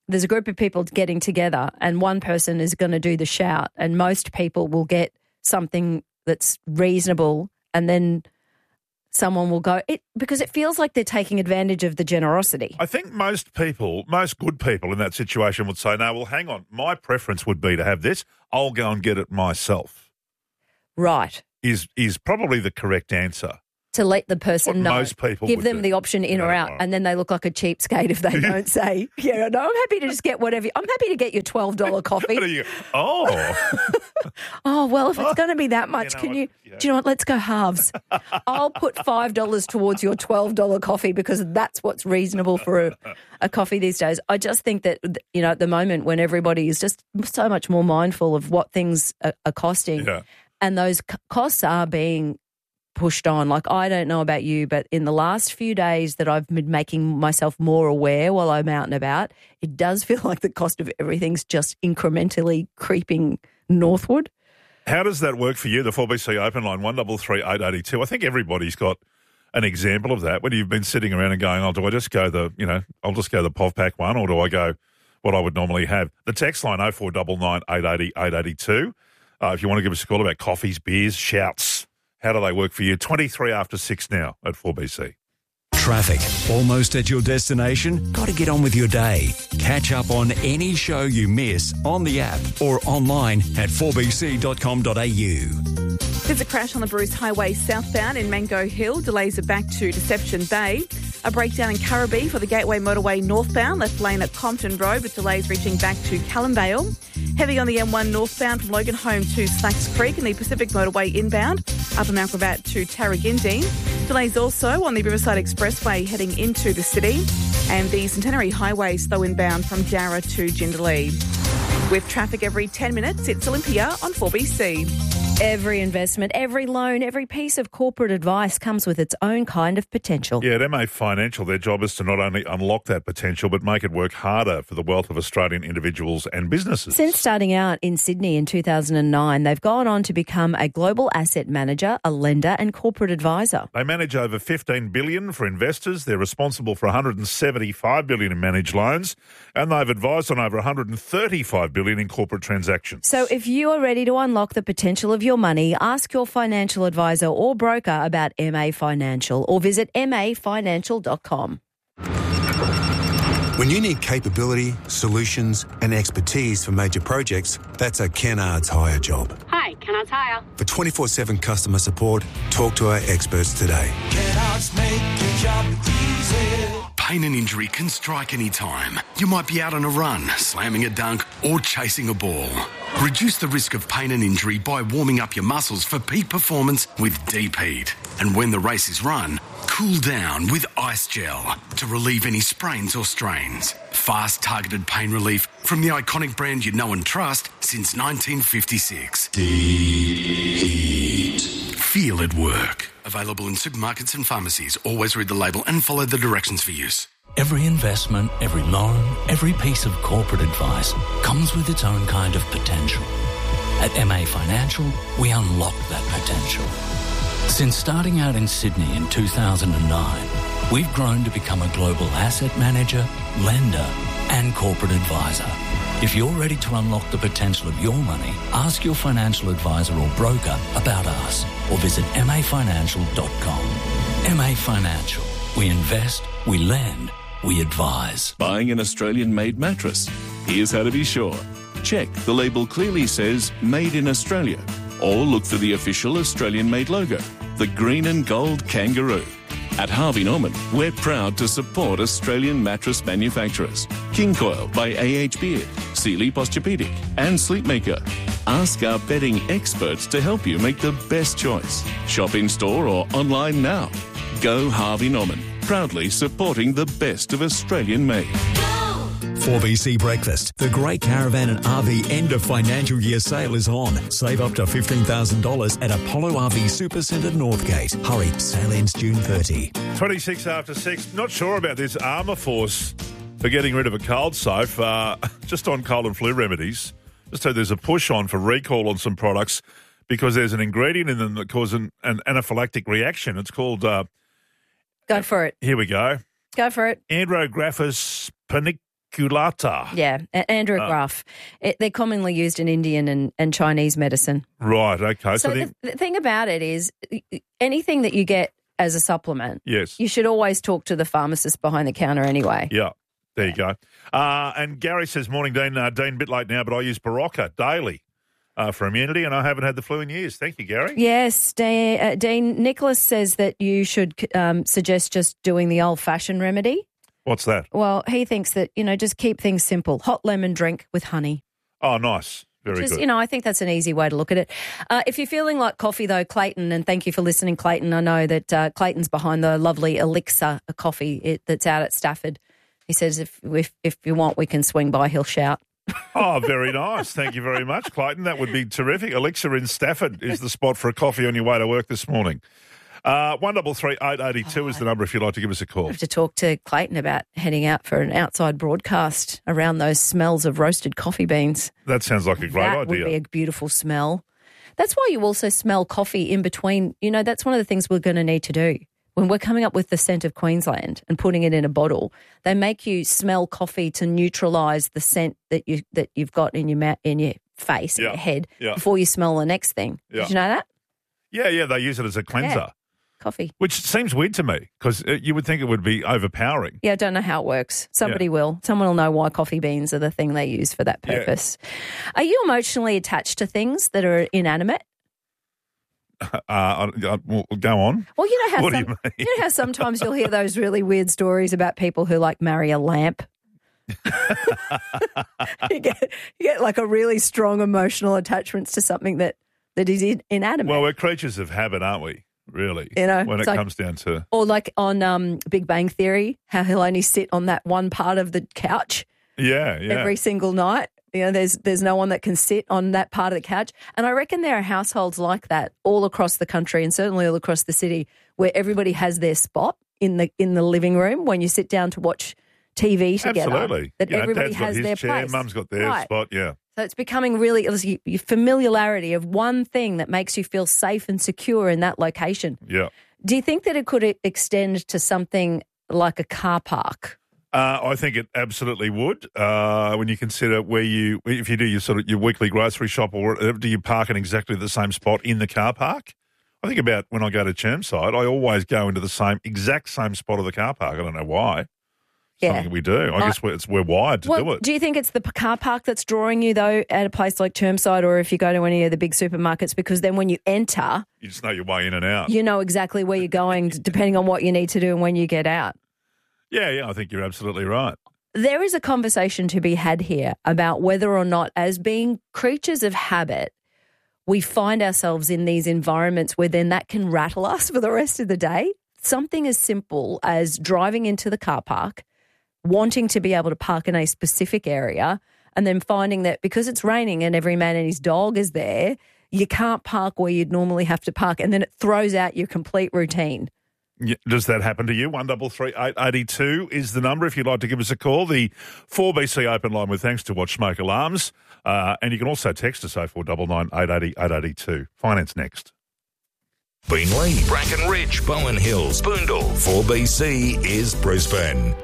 there's a group of people getting together and one person is going to do the shout and most people will get something that's reasonable and then someone will go, it because it feels like they're taking advantage of the generosity. I think most people, most good people in that situation would say, no, well, hang on, my preference would be to have this. I'll go and get it myself. Right. Is is probably the correct answer. To let the person What know. most people Give would them do. the option in Yeah, or out, right. and then they look like a cheapskate if they don't say, yeah, no, I'm happy to just get whatever. I'm happy to get your twelve dollars coffee. What are you- oh, Oh, well, if it's going to be that much, know can what? you, do you know what, let's go halves. I'll put five dollars towards your twelve dollars coffee because that's what's reasonable for a, a coffee these days. I just think that, you know, at the moment when everybody is just so much more mindful of what things are, are costing Yeah. and those c- costs are being pushed on. Like, I don't know about you, but in the last few days that I've been making myself more aware while I'm out and about, it does feel like the cost of everything's just incrementally creeping northward. how does that work for you? The four B C open line, one double three eight eighty two. I think everybody's got an example of that. When you've been sitting around and going, oh, do I just go the, you know, I'll just go the P O V pack one, or do I go what I would normally have? The text line, oh four nine nine, eight eight zero, eight eight two. Uh, if you want to give us a call about coffees, beers, shouts, how do they work for you? twenty-three after six now at four B C. Traffic. Almost at your destination? Got to get on with your day. Catch up on any show you miss on the app or online at four b c dot com dot a u. There's a crash on the Bruce Highway southbound in Mango Hill. Delays are back to Deception Bay. A breakdown in Currabee for the Gateway Motorway northbound, left lane at Compton Road with delays reaching back to Callumvale. Heavy on the M one northbound from Logan Home to Slacks Creek and the Pacific Motorway inbound, Upper Mount Gravatt to Tarragindi. Delays also on the Riverside Expressway heading into the city and the Centenary Highway slow inbound from Darra to Jindalee. With traffic every ten minutes, it's Olympia on four B C. Every investment, every loan, every piece of corporate advice comes with its own kind of potential. Yeah, at M A Financial, their job is to not only unlock that potential, but make it work harder for the wealth of Australian individuals and businesses. Since starting out in Sydney in two thousand nine, they've gone on to become a global asset manager, a lender and corporate advisor. They manage over fifteen billion dollars for investors. They're responsible for one hundred seventy-five billion dollars in managed loans, and they've advised on over one hundred thirty-five billion dollars in corporate transactions. So if you are ready to unlock the potential of your money, ask your financial advisor or broker about M A Financial or visit m a financial dot com. When you need capability, solutions and expertise for major projects, that's a Kennards Hire job. Hi, Kennards Hire. For twenty-four seven customer support, talk to our experts today. Kennards make your job easy. Pain and injury can strike any time. You might be out on a run, slamming a dunk or chasing a ball. Reduce the risk of pain and injury by warming up your muscles for peak performance with Deep Heat. And when the race is run, cool down with Ice Gel to relieve any sprains or strains. Fast, targeted pain relief from the iconic brand you know and trust since nineteen fifty-six. Deep Heat. Feel it work. Available in supermarkets and pharmacies. Always read the label and follow the directions for use. Every investment, every loan, every piece of corporate advice comes with its own kind of potential. At M A Financial, we unlock that potential. Since starting out in Sydney in two thousand nine, we've grown to become a global asset manager, lender and corporate advisor. If you're ready to unlock the potential of your money, ask your financial advisor or broker about us or visit m a financial dot com. M A Financial. We invest, we lend, we advise. Buying an Australian-made mattress? Here's how to be sure. Check the label clearly says Made in Australia, or look for the official Australian-made logo, the green and gold kangaroo. At Harvey Norman, we're proud to support Australian mattress manufacturers. King Coil by A H Beard, Sealy Posturepedic and Sleepmaker. Ask our bedding experts to help you make the best choice. Shop in-store or online now. Go Harvey Norman, proudly supporting the best of Australian-made. four B C Breakfast. The Great Caravan and R V end of financial year sale is on. Save up to fifteen thousand dollars at Apollo R V Supercentre Northgate. Hurry, sale ends June thirtieth. twenty-six after six. Not sure about this Armour Force for getting rid of a cold soap. Uh, just on cold and flu remedies. Just so there's a push on for recall on some products because there's an ingredient in them that causes an, an anaphylactic reaction. It's called... Uh, Go for it. Here we go. Go for it. Andrographis panic. maculata. Yeah, a- andrograph. It, they're commonly used in Indian and, and Chinese medicine. Right, okay. So, So, the, the, the thing about it is anything that you get as a supplement, yes. you should always talk to the pharmacist behind the counter anyway. Yeah, there you go. Uh, and Gary says, morning, Dean. Uh, Dean, a bit late now, but I use Berocca daily uh, for immunity, and I haven't had the flu in years. Thank you, Gary. Yes, Dean, uh, Dean Nicholas says that you should um, suggest just doing the old-fashioned remedy. What's that? Well, he thinks that, you know, just keep things simple. Hot lemon drink with honey. Oh, nice. Very Just, good. you know, I think that's an easy way to look at it. Uh, if you're feeling like coffee, though, Clayton, and thank you for listening, Clayton. I know that uh, Clayton's behind the lovely Elixir coffee it, that's out at Stafford. He says if, if if you want, we can swing by. He'll shout. Oh, very nice. Thank you very much, Clayton. That would be terrific. Elixir in Stafford is the spot for a coffee on your way to work this morning. Uh, one double three eight eighty two is the number if you'd like to give us a call. I have to talk to Clayton about heading out for an outside broadcast around those smells of roasted coffee beans. That sounds like a great that idea. Would be a beautiful smell. That's why you also smell coffee in between. You know, that's one of the things we're going to need to do. When we're coming up with the scent of Queensland and putting it in a bottle, they make you smell coffee to neutralise the scent that you that you've got in your ma- in your face, in Yeah. your head, Yeah. before you smell the next thing. Yeah. Did you know that? Yeah, yeah, they use it as a cleanser. Yeah. Coffee. Which seems weird to me because you would think it would be overpowering. Yeah, I don't know how it works. Somebody Yeah. will. Someone will know why coffee beans are the thing they use for that Yeah. purpose. Are you emotionally attached to things that are inanimate? Uh, I, I, well, go on. Well, you know how What do some, you mean? you know how sometimes you'll hear those really weird stories about people who like marry a lamp. you get you get like a really strong emotional attachment to something that that is in, inanimate. Well, we're creatures of habit, aren't we? Really, You know, when it it's like- comes down to Or like on um, Big Bang Theory, how he'll only sit on that one part of the couch yeah, yeah. every single night. You know, there's there's no one that can sit on that part of the couch. And I reckon there are households like that all across the country and certainly all across the city where everybody has their spot in the in the living room when you sit down to watch T V together. Absolutely. That You know, everybody Dad's got has his their chair, place. Mum's got their Right. spot. Yeah. So it's becoming really it's y- y- familiarity of one thing that makes you feel safe and secure in that location. Yeah. Do you think that it could e- extend to something like a car park? Uh, I think it absolutely would. Uh, when you consider where you, if you do your sort of your weekly grocery shop, or whatever, do you park in exactly the same spot in the car park? I think about when I go to Chermside, I always go into the same exact same spot of the car park. I don't know why. Yeah. Something we do. I I- guess we're, it's, we're wired to Well, do it. do you think it's the p- car park that's drawing you, though, at a place like Chermside, or if you go to any of the big supermarkets? Because then when you enter, You just know your way in and out. you know exactly where you're going, d- depending on what you need to do and when you get out. Yeah, yeah, I think you're absolutely right. There is a conversation to be had here about whether or not, as being creatures of habit, we find ourselves in these environments where then that can rattle us for the rest of the day. Something as simple as driving into the car park, wanting to be able to park in a specific area, and then finding that because it's raining and every man and his dog is there, you can't park where you'd normally have to park, and then it throws out your complete routine. Yeah, does that happen to you? One double three eight eighty two is the number if you'd like to give us a call. The four B C open line with thanks to Watch Smoke Alarms, uh, and you can also text us oh four nine nine eight eight oh eight eight two. Finance next. Beenleigh, Brackenridge, Bowen Hills, Boondall. four B C is Brisbane.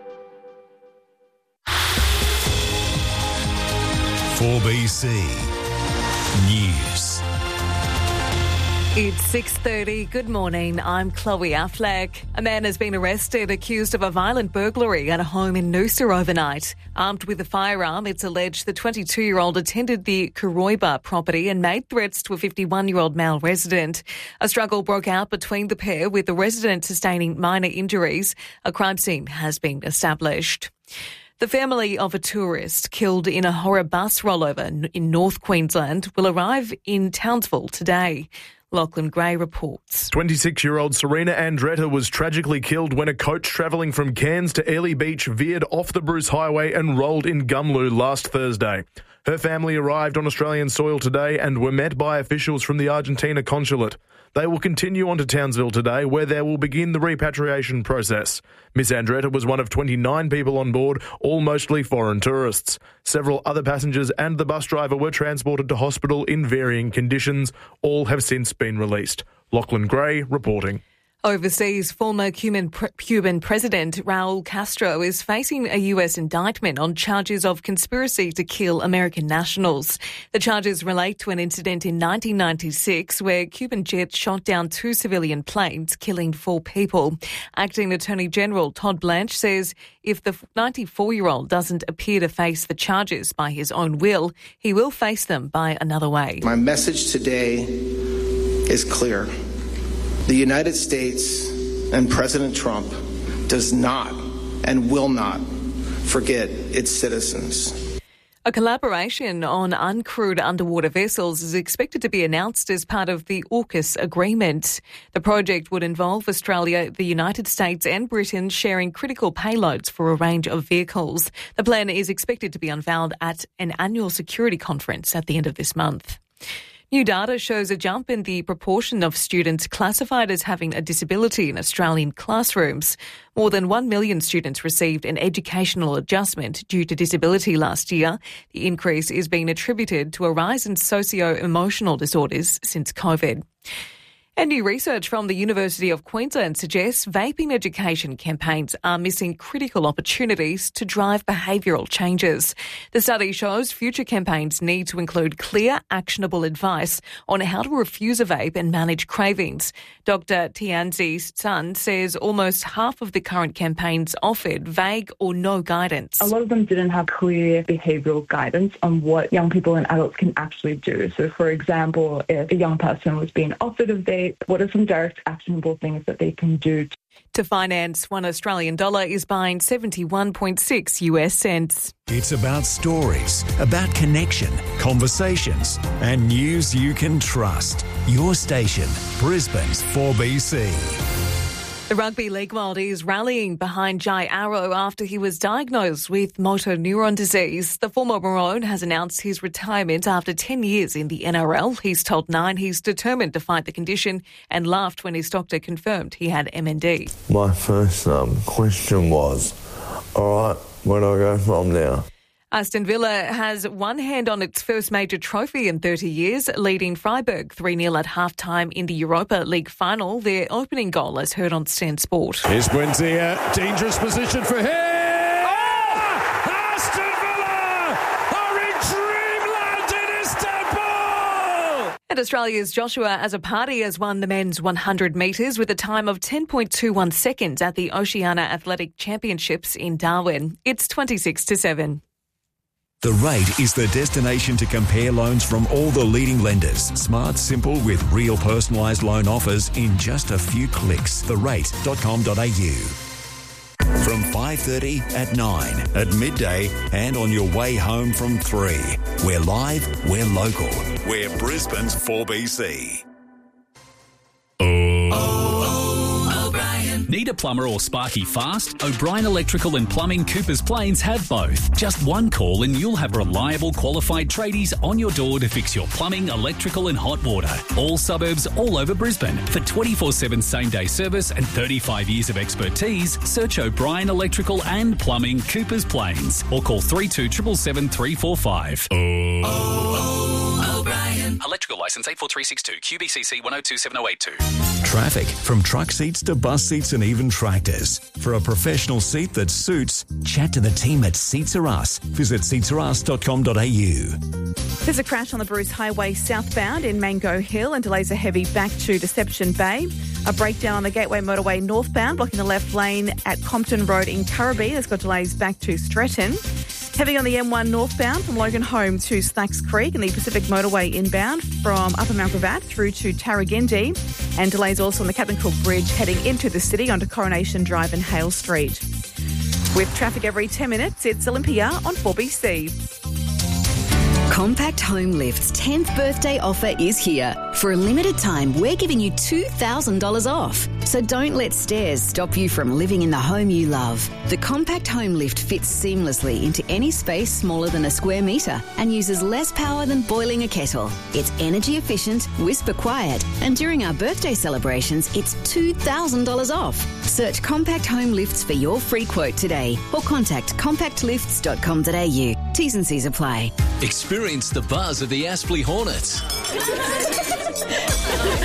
four B C News. It's six thirty. Good morning. I'm Chloe Affleck. A man has been arrested accused of a violent burglary at a home in Noosa overnight. Armed with a firearm, it's alleged the twenty-two-year-old attended the Kuroiba property and made threats to a fifty-one-year-old male resident. A struggle broke out between the pair, with the resident sustaining minor injuries. A crime scene has been established. The family of a tourist killed in a horror bus rollover in North Queensland will arrive in Townsville today. Lachlan Gray reports. twenty-six-year-old Serena Andretta was tragically killed when a coach travelling from Cairns to Airlie Beach veered off the Bruce Highway and rolled in Gumloo last Thursday. Her family arrived on Australian soil today and were met by officials from the Argentina consulate. They will continue on to Townsville today, where they will begin the repatriation process. Miss Andretta was one of twenty-nine people on board, all mostly foreign tourists. Several other passengers and the bus driver were transported to hospital in varying conditions. All have since been released. Lachlan Gray reporting. Overseas, former Cuban, Cuban President Raul Castro is facing a U S indictment on charges of conspiracy to kill American nationals. The charges relate to an incident in nineteen ninety-six where Cuban jets shot down two civilian planes, killing four people. Acting Attorney General Todd Blanche says if the ninety-four-year-old doesn't appear to face the charges by his own will, he will face them by another way. My message today is clear. The United States and President Trump does not and will not forget its citizens. A collaboration on uncrewed underwater vessels is expected to be announced as part of the AUKUS agreement. The project would involve Australia, the United States and Britain sharing critical payloads for a range of vehicles. The plan is expected to be unveiled at an annual security conference at the end of this month. New data shows a jump in the proportion of students classified as having a disability in Australian classrooms. More than one million students received an educational adjustment due to disability last year. The increase is being attributed to a rise in socio-emotional disorders since COVID. And new research from the University of Queensland suggests vaping education campaigns are missing critical opportunities to drive behavioural changes. The study shows future campaigns need to include clear, actionable advice on how to refuse a vape and manage cravings. Doctor Tianzi Sun says almost half of the current campaigns offered vague or no guidance. A lot of them didn't have clear behavioural guidance on what young people and adults can actually do. So, for example, if a young person was being offered a vape, what are some direct actionable things that they can do? To finance one Australian dollar is buying seventy-one point six U S cents. It's about stories, about connection, conversations, and news you can trust. Your station, Brisbane's four B C. The rugby league world is rallying behind Jai Arrow after he was diagnosed with motor neuron disease. The former Maroon has announced his retirement after ten years in the N R L. He's told Nine he's determined to fight the condition and laughed when his doctor confirmed he had M N D. My first um, question was, all right, where do I go from now? Aston Villa has one hand on its first major trophy in thirty years, leading Freiburg three nil at half-time in the Europa League final. Their opening goal, as heard on Stan Sport. Here's Buendia, dangerous position for him! Oh! Aston Villa are in dreamland in Istanbul! And Australia's Joshua Azzopardi has won the men's one hundred metres with a time of ten point two one seconds at the Oceania Athletic Championships in Darwin. It's twenty-six to seven. The Rate is the destination to compare loans from all the leading lenders. Smart, simple, with real personalised loan offers in just a few clicks. the rate dot com dot a u. From five thirty at nine, at midday and on your way home from three. We're live, we're local. We're Brisbane's four B C. Need a plumber or sparky fast? O'Brien Electrical and Plumbing Coopers Plains have both. Just one call and you'll have reliable, qualified tradies on your door to fix your plumbing, electrical and hot water. All suburbs, all over Brisbane. For twenty-four seven same-day service and thirty-five years of expertise, search O'Brien Electrical and Plumbing Coopers Plains or call three two seven seven three four five. Oh, oh, O'Brien. Electrical licence eight four three six two, Q B C C one oh two seven oh eight two. Traffic, from truck seats to bus seats and even tractors. For a professional seat that suits, chat to the team at Seats Are Us. Visit seats are us dot com dot a u. There's a crash on the Bruce Highway southbound in Mango Hill and delays are heavy back to Deception Bay. A breakdown on the Gateway Motorway northbound, blocking the left lane at Compton Road in Currabee. That's got delays back to Stretton. Heavy on the M one northbound from Logan Home to Slacks Creek and the Pacific Motorway inbound from Upper Mount Gravatt through to Tarragindi. And delays also on the Captain Cook Bridge heading into the city onto Coronation Drive and Hale Street. With traffic every ten minutes, it's Olympia on four B C. Compact Home Lift's tenth birthday offer is here. For a limited time, we're giving you two thousand dollars off. So don't let stairs stop you from living in the home you love. The Compact Home Lift fits seamlessly into any space smaller than a square metre and uses less power than boiling a kettle. It's energy efficient, whisper quiet, and during our birthday celebrations, it's two thousand dollars off. Search Compact Home Lifts for your free quote today or contact compact lifts dot com dot a u. T's and C's apply. Experience the buzz of the Aspley Hornets.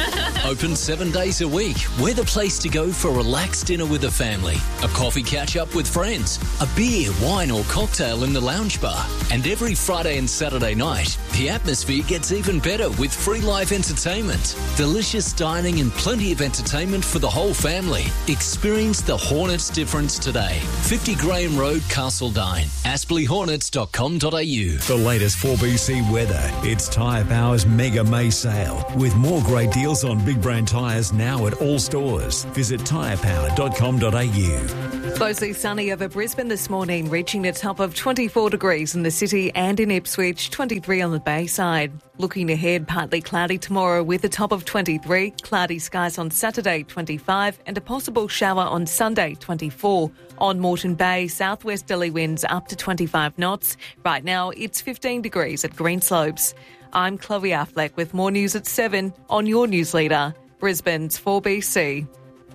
Open seven days a week. We're the place to go for a relaxed dinner with the family, a coffee catch-up with friends, a beer, wine or cocktail in the lounge bar. And every Friday and Saturday night, the atmosphere gets even better with free live entertainment, delicious dining and plenty of entertainment for the whole family. Experience the Hornets difference today. fifty Graham Road, Castledine. aspley hornets dot com dot a u. The latest four B C weather. It's Tyre Power's Mega May Sale with more great deals on big brand tyres now at all stores. Visit tyre power dot com dot a u. Mostly sunny over Brisbane this morning, reaching a top of twenty-four degrees in the city and in Ipswich, twenty-three on the Bayside. Looking ahead, partly cloudy tomorrow with a top of twenty-three, cloudy skies on Saturday, twenty-five, and a possible shower on Sunday, twenty-four. On Moreton Bay, southwesterly winds up to twenty-five knots. Right now, it's fifteen degrees at Greenslopes. I'm Chloe Affleck with more news at seven on your news leader, Brisbane's four B C.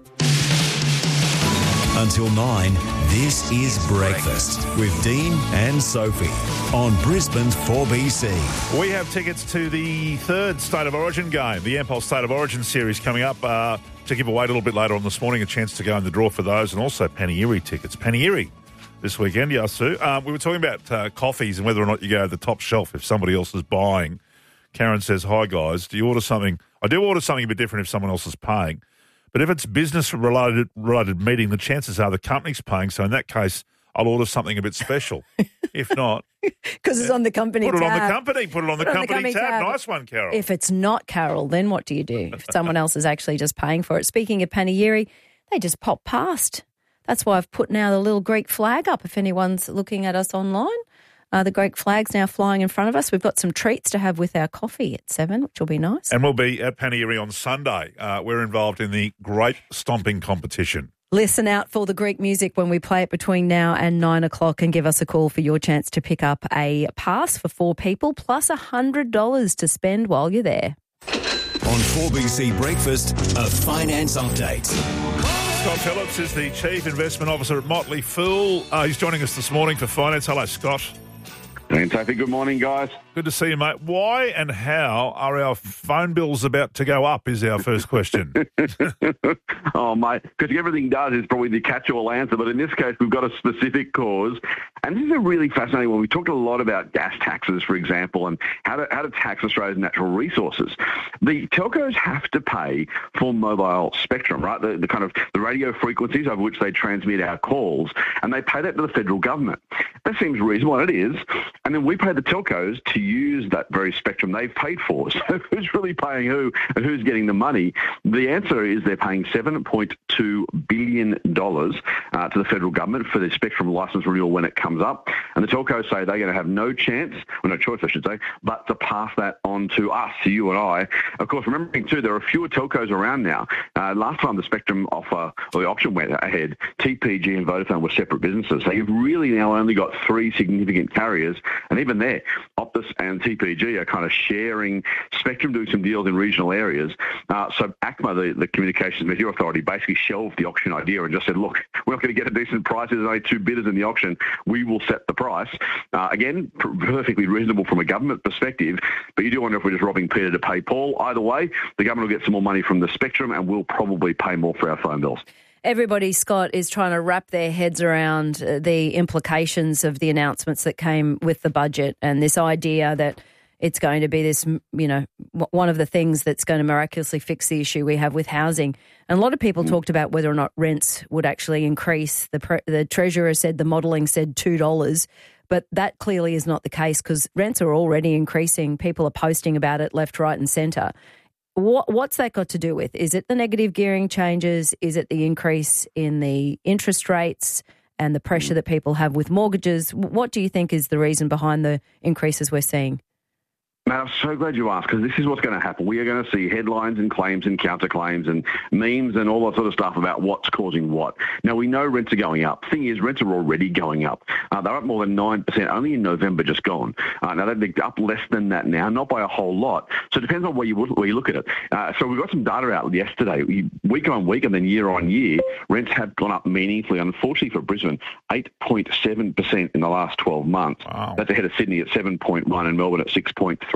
Until nine, this is Breakfast with Dean and Sophie on Brisbane's four B C. We have tickets to the third State of Origin game, the Ampol State of Origin series coming up uh, to give away a little bit later on this morning, a chance to go in the draw for those, and also Panieri tickets. Panieri this weekend, Yasu. Uh, we were talking about uh, coffees and whether or not you go to the top shelf if somebody else is buying. Karen says, hi guys, do you order something? I do order something a bit different if someone else is paying. But if it's business-related related meeting, the chances are the company's paying. So in that case, I'll order something a bit special. If not... Because it's on the company tab. Put it on the company. Put it on the company, the company tab. tab. Nice one, Carol. If it's not Carol, then what do you do? If someone else is actually just paying for it. Speaking of Panieri, they just pop past. That's why I've put now the little Greek flag up if anyone's looking at us online. Uh, the Greek flag's now flying in front of us. We've got some treats to have with our coffee at seven, which will be nice. And we'll be at Panieri on Sunday. Uh, we're involved in the grape stomping competition. Listen out for the Greek music when we play it between now and nine o'clock and give us a call for your chance to pick up a pass for four people plus one hundred dollars to spend while you're there. On four B C Breakfast, a finance update. Scott Phillips is the Chief Investment Officer at Motley Fool. Uh, he's joining us this morning for finance. Hello, Scott. Fantastic. Good morning, guys. Good to see you, mate. Why and how are our phone bills about to go up is our first question. Oh, mate, because everything does is probably the catch-all answer, but in this case, we've got a specific cause. And this is a really fascinating one. We talked a lot about gas taxes, for example, and how to, how to tax Australia's natural resources. The telcos have to pay for mobile spectrum, right, the, the kind of the radio frequencies over which they transmit our calls, and they pay that to the federal government. That seems reasonable, and it is. And then we pay the telcos to use that very spectrum they've paid for. So who's really paying who and who's getting the money? The answer is they're paying seven point two billion dollars uh, to the federal government for the spectrum license renewal when it comes up. And the telcos say they're going to have no chance, well, no choice, I should say, but to pass that on to us, to you and I. Of course, remembering, too, there are fewer telcos around now. Uh, last time the spectrum offer, or the option went ahead, T P G and Vodafone were separate businesses. So you've really now only got three significant carriers. And even there, Optus and T P G are kind of sharing spectrum, doing some deals in regional areas. Uh, so ACMA, the, the Communications Media Authority, basically shelved the auction idea and just said, look, we're not going to get a decent price. There's only two bidders in the auction. We will set the price. Uh, again, perfectly reasonable from a government perspective, but you do wonder if we're just robbing Peter to pay Paul. Either way, the government will get some more money from the spectrum and we'll probably pay more for our phone bills. Everybody, Scott, is trying to wrap their heads around the implications of the announcements that came with the budget and this idea that it's going to be this, you know, one of the things that's going to miraculously fix the issue we have with housing. And a lot of people mm. talked about whether or not rents would actually increase. The, pre- the Treasurer said the modelling said two dollars, but that clearly is not the case because rents are already increasing. People are posting about it left, right and centre. What, what's that got to do with? Is it the negative gearing changes? Is it the increase in the interest rates and the pressure that people have with mortgages? What do you think is the reason behind the increases we're seeing? Matt, I'm so glad you asked because this is what's going to happen. We are going to see headlines and claims and counterclaims and memes and all that sort of stuff about what's causing what. Now, we know rents are going up. Thing is, rents are already going up. Uh, they're up more than nine percent only in November just gone. Uh, now, they're up less than that now, not by a whole lot. So it depends on where you, where you look at it. Uh, so we've got some data out yesterday. Week on week and then year on year, rents have gone up meaningfully. Unfortunately for Brisbane, eight point seven percent in the last twelve months. Wow. That's ahead of Sydney at seven point one and Melbourne at six point three.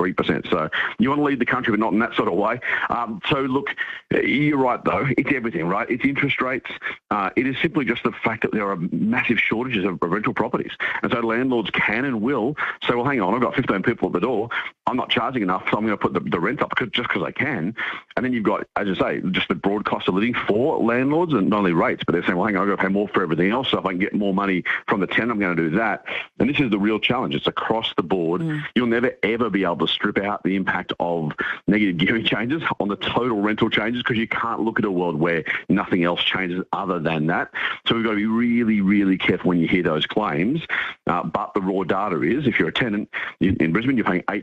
three percent. So you want to lead the country, but not in that sort of way. Um, so, look, you're right, though. It's everything, right? It's interest rates. Uh, it is simply just the fact that there are massive shortages of rental properties. And so landlords can and will say, well, hang on, I've got fifteen people at the door. I'm not charging enough, so I'm going to put the, the rent up because, just because I can. And then you've got, as I say, just the broad cost of living for landlords, and not only rates, but they're saying, well, hang on, I've got to pay more for everything else. So if I can get more money from the tenant, I'm going to do that. And this is the real challenge. It's across the board. Mm. You'll never, ever be able to strip out the impact of negative gearing changes on the total rental changes because you can't look at a world where nothing else changes other than that. So we've got to be really, really careful when you hear those claims. Uh, but the raw data is, if you're a tenant in, in Brisbane, you're paying eight